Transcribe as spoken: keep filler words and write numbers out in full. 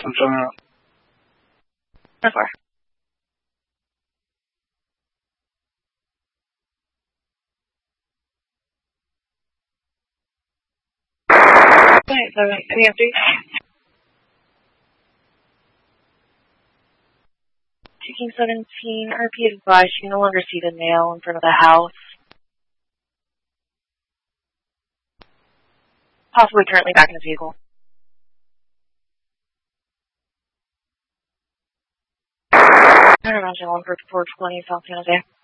很重要。 那会儿。Right, right, A M D. Taking seventeen, R P advised you no longer see the nail in front of the house. Possibly currently back in the vehicle. Turn around, Allen for four twenty South San Jose.